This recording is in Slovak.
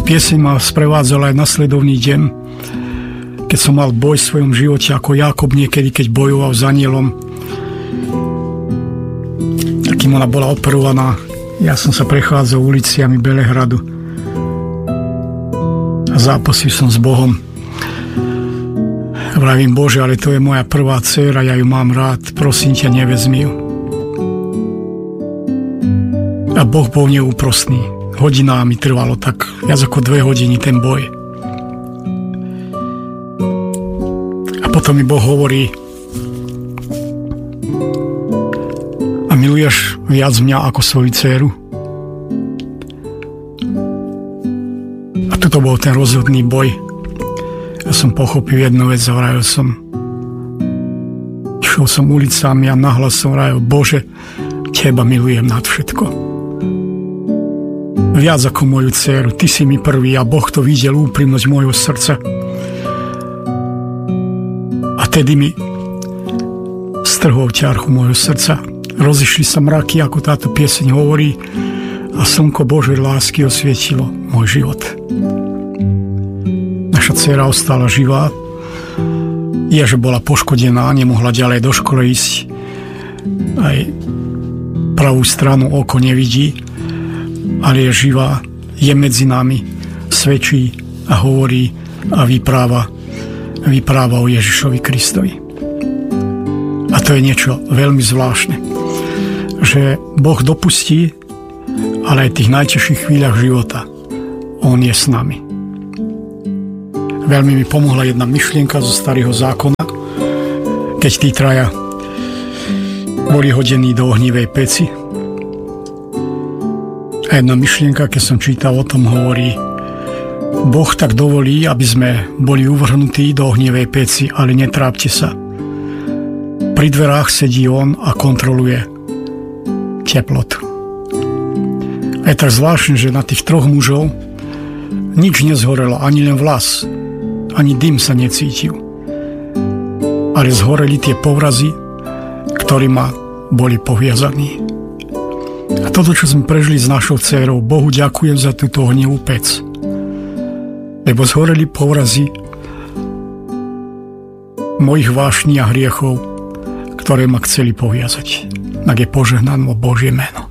pieseň ma sprevádzala aj nasledovný deň, keď som mal boj v svojom živote, ako Jákob niekedy, keď bojoval s anielom. Akým ona bola operovaná, ja som sa prechádzal uliciami Belehradu a zápasil som s Bohom. Vravím, Bože, ale to je moja prvá dcéra, ja ju mám rád, prosím ťa, nevezmi ju. A Boh bol neúprostný. Hodinami trvalo tak viac ako 2 hodiny ten boj. A potom mi Boh hovorí: a miluješ viac mňa ako svoju dcéru? A toto bol ten rozhodný boj. Ja som pochopil jednu vec a vravil som. Išiel som ulicami a nahlas som vravil: Bože, teba milujem nad všetko. Viac ako moju dceru, ty si mi prvý a Boh to videl úprimnosť mojho srdca. A tedy mi strhol ťarchu mojho srdca. Rozišli sa mraky, ako táto pieseň hovorí, a slnko Božej lásky osvietilo môj život. Naša dcera ostala živá, že bola poškodená, nemohla ďalej do školy ísť, aj pravú stranu oko nevidí, ale je živá, je medzi nami, svedčí a hovorí a vypráva o Ježišovi Kristovi. A to je niečo veľmi zvláštne, že Boh dopustí, ale aj v tých najťažších chvíľach života On je s nami. Veľmi mi pomohla jedna myšlienka zo Starého zákona, keď tí traja boli hodení do ohnivej peci. A jedna myšlienka, keď som čítal o tom, hovorí: Boh tak dovolí, aby sme boli uvrhnutí do ohnivej peci, ale netrápte sa. Pri dverách sedí On a kontroluje teplotu. A je tak zvláštne, že na tých 3 mužov nič nezhorelo, ani len vlas, ani dym sa necítil. Ale zhoreli tie povrazy, ktorými boli poviazaní. A toto, čo sme prežili s našou dcérou, Bohu ďakujem za túto ohnivú pec. Lebo zhoreli povrazy mojich vášní a hriechov, ktoré ma chceli poviazať. Tak je požehnané Božie meno.